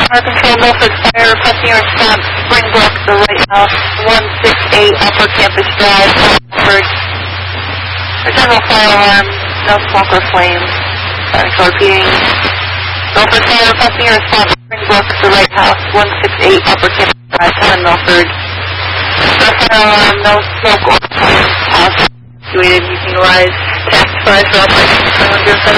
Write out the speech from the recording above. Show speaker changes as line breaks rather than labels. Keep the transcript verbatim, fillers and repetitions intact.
Fire Control, Milford Fire, requesting your response, Springbrook, the White House, one six eight Upper Campus Drive, Milford. A general fire alarm, no smoke or flame. Fire Control repeating. Milford Fire, requesting your response, Springbrook, the White House, one six eight Upper Campus Drive, seven Milford. No fire alarm, no smoke or flame. House situated, you can rise tax five for operation seven zero seven.